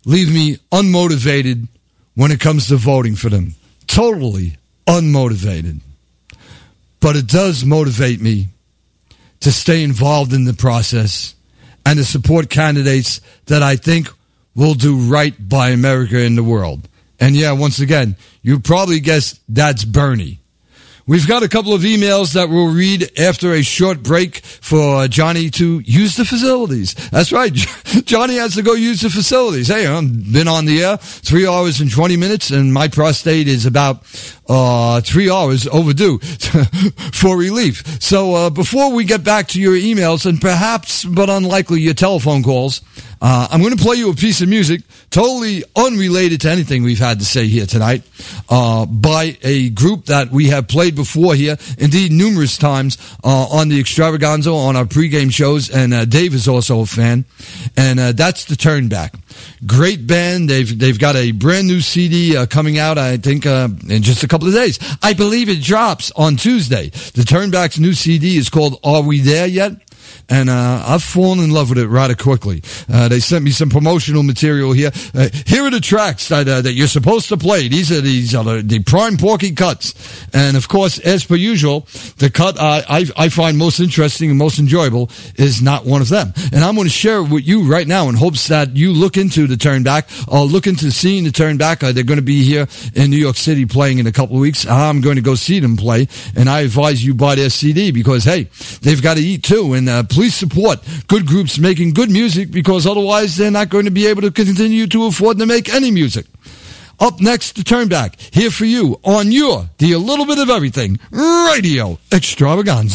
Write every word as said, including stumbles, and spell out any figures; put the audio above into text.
leave me unmotivated when it comes to voting for them. Totally unmotivated. But it does motivate me to stay involved in the process and to support candidates that I think will do right by America and the world. And yeah, once again, you probably guessed that's Bernie. We've got a couple of emails that we'll read after a short break for Johnny to use the facilities. That's right. Johnny has to go use the facilities. Hey, I've been on the air three hours and twenty minutes, and my prostate is about uh, three hours overdue for relief. So uh, before we get back to your emails and perhaps, but unlikely, your telephone calls, uh, I'm going to play you a piece of music totally unrelated to anything we've had to say here tonight uh, by a group that we have played before here, indeed numerous times uh, on the Extravaganza, on our pregame shows, and uh, Dave is also a fan, and uh, that's the Turnback. Great band. They've they've got a brand new C D uh, coming out, I think, uh, in just a couple of days. I believe it drops on Tuesday. The Turnback's new C D is called Are We There Yet? And uh, I've fallen in love with it rather quickly. Uh, they sent me some promotional material here. Uh, here are the tracks that uh, that you're supposed to play. These are these are the, the prime Porky cuts. And of course, as per usual, the cut uh, I I find most interesting and most enjoyable is not one of them. And I'm going to share it with you right now in hopes that you look into the Turnback, or look into seeing the Turnback. Uh, they're going to be here in New York City playing in a couple of weeks. I'm going to go see them play, and I advise you buy their C D because hey, they've got to eat too. And uh, please support good groups making good music, because otherwise they're not going to be able to continue to afford to make any music. Up next, the Turnback, here for you on your The A Little Bit of Everything Radio Extravaganza.